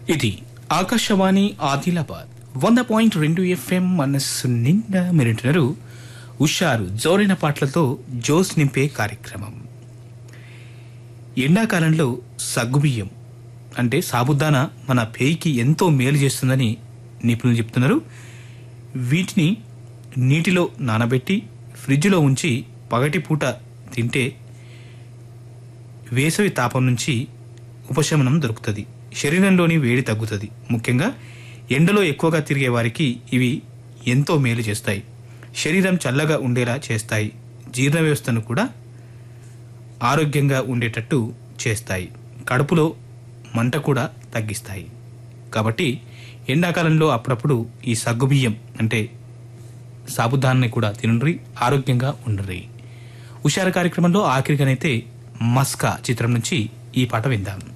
ఇది ఆకాశవాణి ఆదిలాబాద్ 100.2 FM మనస్సు నిండా మీరింటున్నారు. ఉషారు జోరైన పాటలతో జోస్ నింపే కార్యక్రమం. ఎండాకాలంలో సగ్గుబియ్యం అంటే సాబుదానా మన పేయికి ఎంతో మేలు చేస్తుందని నిపుణులు చెప్తున్నారు. వీటిని నీటిలో నానబెట్టి ఫ్రిడ్జ్లో ఉంచి పగటిపూట తింటే వేసవి తాపం నుంచి ఉపశమనం దొరుకుతుంది. శరీరంలోని వేడి తగ్గుతుంది. ముఖ్యంగా ఎండలో ఎక్కువగా తిరిగే వారికి ఇవి ఎంతో మేలు చేస్తాయి. శరీరం చల్లగా ఉండేలా చేస్తాయి. జీర్ణ వ్యవస్థను కూడా ఆరోగ్యంగా ఉండేటట్టు చేస్తాయి. కడుపులో మంట కూడా తగ్గిస్తాయి. కాబట్టి ఎండాకాలంలో అప్పుడప్పుడు ఈ సగ్గుబియ్యం అంటే సాబుదానాన్ని కూడా తినండి, ఆరోగ్యంగా ఉండండి. హుషారు కార్యక్రమంలో ఆఖరిగానైతే మస్కా చిత్రం నుంచి ఈ పాట విందాం.